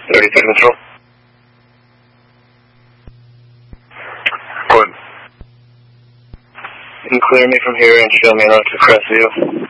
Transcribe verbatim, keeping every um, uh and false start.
thirty-two control. Good. You can clear me from here and show me around to Crestview.